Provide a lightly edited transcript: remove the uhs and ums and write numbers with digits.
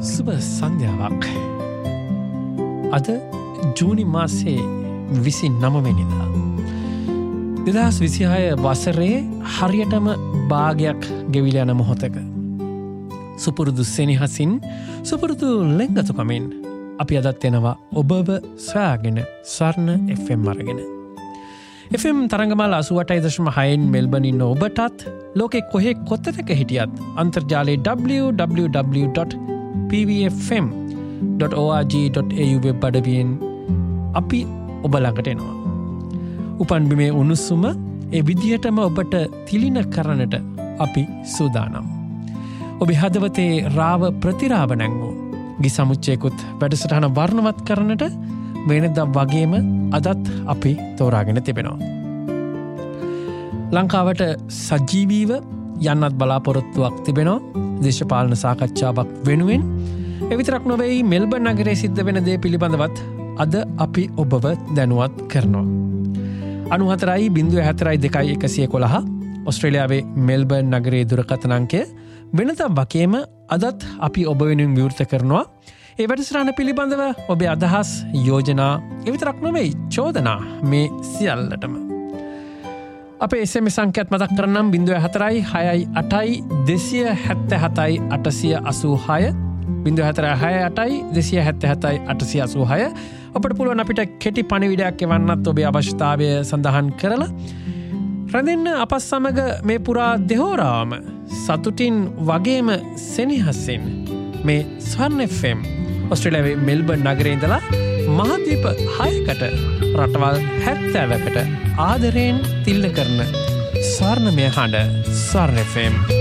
සුබ සන්ධ්‍යාවක්. අද ජූනි මාසේ 29 වෙනිදා 2026 වසරේ හරියටම භාගයක් ගෙවිල යන මොහොතක සුපුරුදු සෙනෙහසින් සුපුරුදු ලෙන්ගතුකමින් අපි අදත් එනවා ඔබව සොයාගෙන ස්වර්ණ FM අරගෙන. FM තරංගමාල 88.6 මෙල්බන් ඉන්න ඔබටත් ලෝකෙ කොහේ කොතැනක හිටියත් අන්තර්ජාලයේ www.pvfm.org.au වෙබ් අඩවියෙන් අපි ඔබ ළඟට එනවා. උපන් බිමේ උණුසුම ඒ විදිහටම ඔබට තිලින කරන්නට අපි සූදානම්. ඔබේ හදවතේ රාව ප්‍රතිරාව නැංගු ගිසමුච්චයකුත් වැඩසටහන වර්ණවත් කරන්නට වෙනදා වගේම අදත් අපි තෝරාගෙන තිබෙනවා. ලංකාවට සජීවීව යන්නත් බලාපොරොත්තුවක් තිබෙනවා දේශපාලන සාකච්ඡාවක් වෙනුවෙන්. එවිතරක් නොවෙයි මෙල්බන් නගරයේ සිද්ධ වෙන දේ පිළිබඳවත් අද අපි ඔබව දැනුවත් කරනවා. 94.04.211 ඔස්ට්‍රේලියාවේ මෙල්බන් නගරයේ දුරකථන අංකය වෙනදා වගේම අදත් අපි ඔබ වෙනුවෙන් විවෘත කරනවා. ඒ වැඩසටහන පිළිබඳව ඔබේ අදහස් යෝජනා එවිතරක් නොවෙයි චෝදනා මේ සියල්ලටම අපේ SMS සංඛ්‍යාත් මතක් කරනම් 0468 276 අපට පුළුවන් අපිට කෙටි පණිවිඩයක් එවන්නත් ඔබේ අවශ්‍යතාවය සඳහන් කරලා රැඳෙන්න අපත් සමග මේ පුරා දෙහෝරාම සතුටින් වගේම සෙනෙහසින් මේ ස්වර්ණ FM ඔස්ට්‍රේලියාවේ මෙල්බන් නගරේ ඉඳලා මහද්වීප 6කට රටවල් 70කට ආදරයෙන් තිල්ල කරන ස්වර්ණමය හඬ ස්වර්ණ FM